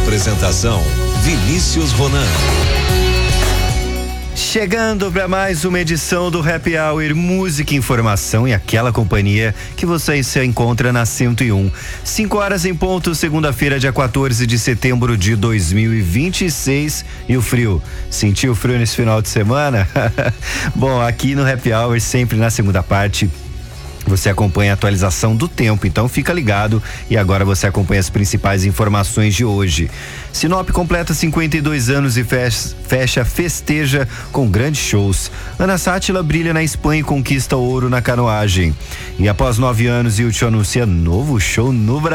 Apresentação: Vinícius Ronan. Chegando para mais uma edição do Happy Hour, música, informação e aquela companhia que você se encontra na 101. 5 horas em ponto, segunda-feira, dia 14 de setembro de 2026. E o frio? Sentiu o frio nesse final de semana? Bom, aqui no Happy Hour, sempre na segunda parte, você acompanha a atualização do tempo, então fica ligado e agora você acompanha as principais informações de hoje. Sinop completa 52 anos e festeja com grandes shows. Ana Sátila brilha na Espanha e conquista ouro na canoagem. E após 9 anos, Iltio anuncia novo show no Brasil.